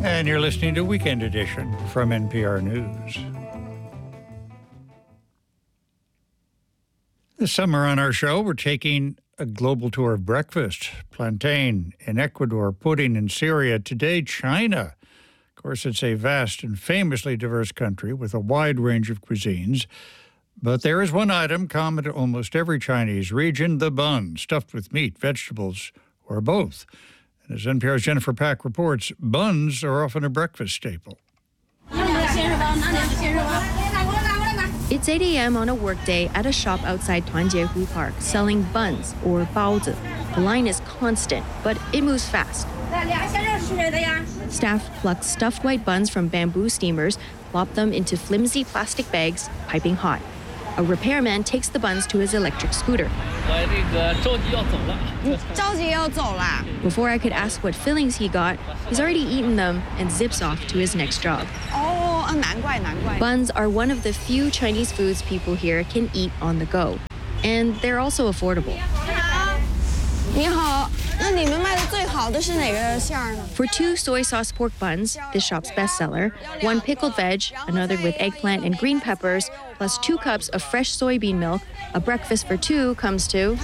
And you're listening to Weekend Edition from NPR News. This summer on our show, we're taking a global tour of breakfast. Plantain in Ecuador, pudding in Syria, today China. Of course, it's a vast and famously diverse country with a wide range of cuisines. But there is one item common to almost every Chinese region, the bun, stuffed with meat, vegetables, or both. And as NPR's Jennifer Pack reports, buns are often a breakfast staple. It's 8 a.m. on a workday at a shop outside Tuanjiehu Park selling buns, or baozi. The line is constant, but it moves fast. Staff pluck stuffed white buns from bamboo steamers, plop them into flimsy plastic bags, piping hot. A repairman takes the buns to his electric scooter. Before I could ask what fillings he got, he's already eaten them and zips off to his next job. Buns are one of the few Chinese foods people here can eat on the go. And they're also affordable. For 2 soy sauce pork buns, this shop's bestseller, 1 pickled veg, another with eggplant and green peppers, plus 2 cups of fresh soybean milk, a breakfast for 2 comes to...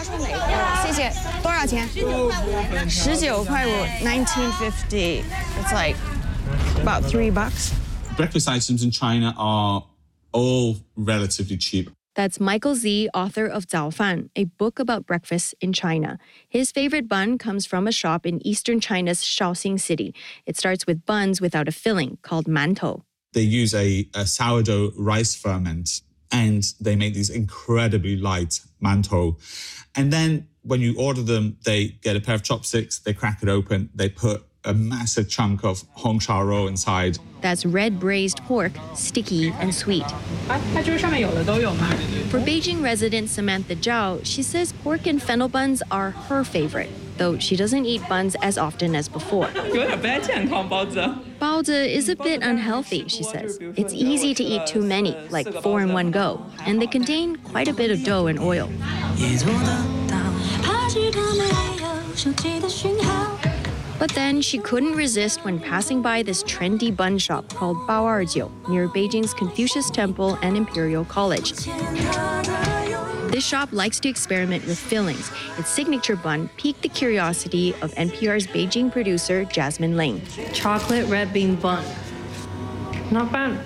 1950. It's like about $3. Breakfast items in China are all relatively cheap. That's Michael Z., author of Zao Fan, a book about breakfast in China. His favorite bun comes from a shop in eastern China's Shaoxing city. It starts with buns without a filling, called mantou. They use a sourdough rice ferment, and they make these incredibly light mantou. And then when you order them, they get a pair of chopsticks, they crack it open, they put a massive chunk of Hong Shao Rou inside. That's red braised pork, sticky and sweet. For Beijing resident Samantha Zhao, she says pork and fennel buns are her favorite, though she doesn't eat buns as often as before. Baozi is a bit unhealthy, she says. It's easy to eat too many, like 4 in one go, and they contain quite a bit of dough and oil. But then she couldn't resist when passing by this trendy bun shop called Bao'erjiu near Beijing's Confucius Temple and Imperial College. This shop likes to experiment with fillings. Its signature bun piqued the curiosity of NPR's Beijing producer Jasmine Ling. Chocolate red bean bun. Not bad.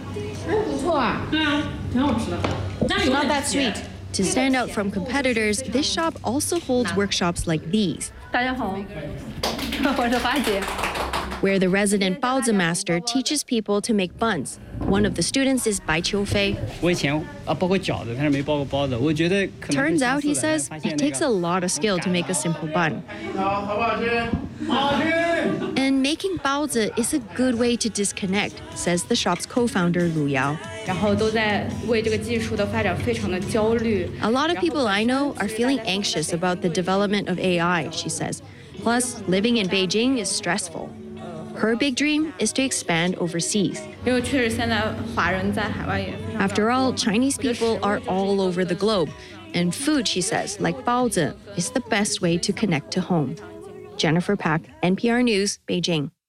Not that sweet. To stand out from competitors, this shop also holds workshops like these, where the resident baozi master teaches people to make buns. One of the students is Bai Qiufei. Turns out, he says, it takes a lot of skill to make a simple bun. And making baozi is a good way to disconnect, says the shop's co-founder Lu Yao. A lot of people I know are feeling anxious about the development of AI, she says. Plus, living in Beijing is stressful. Her big dream is to expand overseas. After all, Chinese people are all over the globe, and food, she says, like baozi, is the best way to connect to home. Jennifer Pack, NPR News, Beijing.